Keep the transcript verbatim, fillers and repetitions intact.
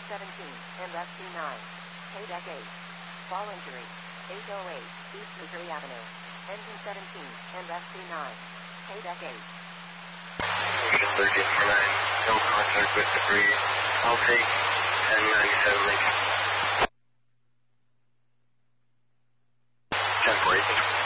seventeen, and rescue nine. K-Deck eight. Fall injury. eight oh eight, East Missouri Avenue. Engine seventeen, and rescue nine. K-Deck eight. Ocean thirty for nine, no contact with debris. I'll take ten ninety-seven Lincoln. ten forty.